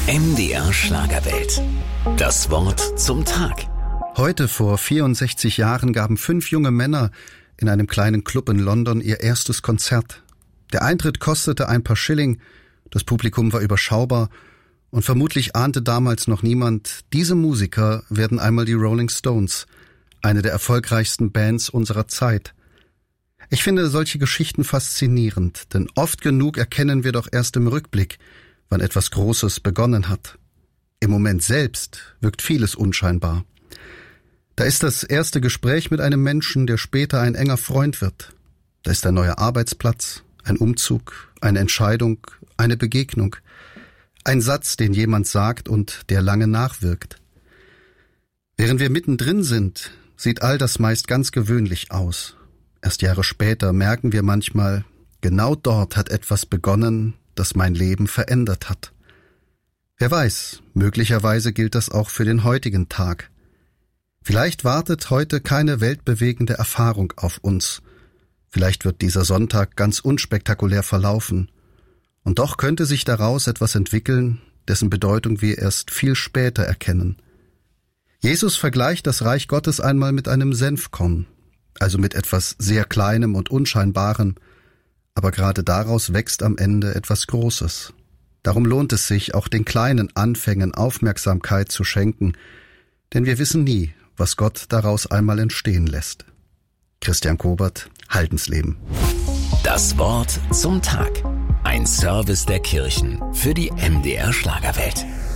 MDR Schlagerwelt. Das Wort zum Tag. Heute vor 64 Jahren gaben 5 junge Männer in einem kleinen Club in London ihr erstes Konzert. Der Eintritt kostete ein paar Schilling, das Publikum war überschaubar und vermutlich ahnte damals noch niemand, diese Musiker werden einmal die Rolling Stones, eine der erfolgreichsten Bands unserer Zeit. Ich finde solche Geschichten faszinierend, denn oft genug erkennen wir doch erst im Rückblick, wann etwas Großes begonnen hat. Im Moment selbst wirkt vieles unscheinbar. Da ist das erste Gespräch mit einem Menschen, der später ein enger Freund wird. Da ist ein neuer Arbeitsplatz, ein Umzug, eine Entscheidung, eine Begegnung. Ein Satz, den jemand sagt und der lange nachwirkt. Während wir mittendrin sind, sieht all das meist ganz gewöhnlich aus. Erst Jahre später merken wir manchmal, genau dort hat etwas begonnen, das mein Leben verändert hat. Wer weiß, möglicherweise gilt das auch für den heutigen Tag. Vielleicht wartet heute keine weltbewegende Erfahrung auf uns. Vielleicht wird dieser Sonntag ganz unspektakulär verlaufen. Und doch könnte sich daraus etwas entwickeln, dessen Bedeutung wir erst viel später erkennen. Jesus vergleicht das Reich Gottes einmal mit einem Senfkorn, also mit etwas sehr Kleinem und Unscheinbarem, aber gerade daraus wächst am Ende etwas Großes. Darum lohnt es sich, auch den kleinen Anfängen Aufmerksamkeit zu schenken, denn wir wissen nie, was Gott daraus einmal entstehen lässt. Christian Kobert, Haldensleben. Das Wort zum Tag. Ein Service der Kirchen für die MDR Schlagerwelt.